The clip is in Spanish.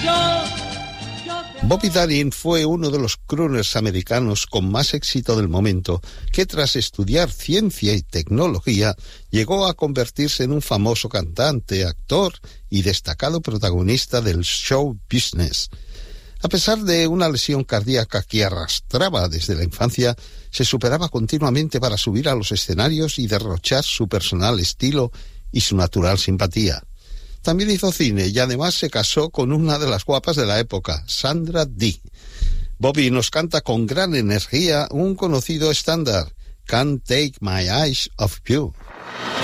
Bobby Darin fue uno de los crooners americanos con más éxito del momento, que tras estudiar ciencia y tecnología llegó a convertirse en un famoso cantante, actor y destacado protagonista del show business. A pesar de una lesión cardíaca que arrastraba desde la infancia, se superaba continuamente para subir a los escenarios y derrochar su personal estilo y su natural simpatía. También hizo cine y además se casó con una de las guapas de la época, Sandra Dee. Bobby nos canta con gran energía un conocido estándar, Can't Take My Eyes Off You.